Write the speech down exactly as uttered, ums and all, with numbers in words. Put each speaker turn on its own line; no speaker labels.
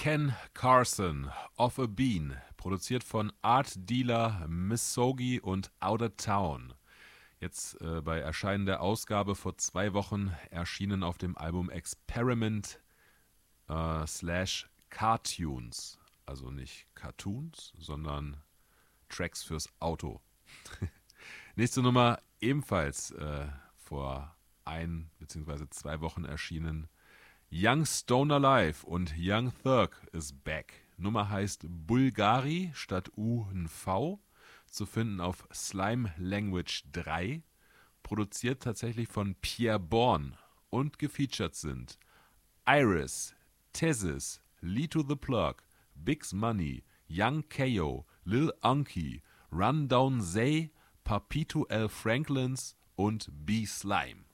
Ken Carson, Off a Bean, produziert von Art Dealer, Misogi und Outer Town. Jetzt äh, bei Erscheinen der Ausgabe vor zwei Wochen erschienen auf dem Album Experiment äh, slash Cartoons. Also nicht Cartoons, sondern Tracks fürs Auto. Nächste Nummer ebenfalls äh, vor ein bzw. zwei Wochen erschienen. Young Stone Alive und Young Thug is back. Nummer heißt Bulgari statt U ein V. Zu finden auf Slime Language drei. Produziert tatsächlich von Pierre Bourne. Und gefeatured sind Iris, Tezis, Lee to the Plug, Biggs Money, Young K O, Lil Unky, Rundown Zay, Papito L. Franklins und B. Slime.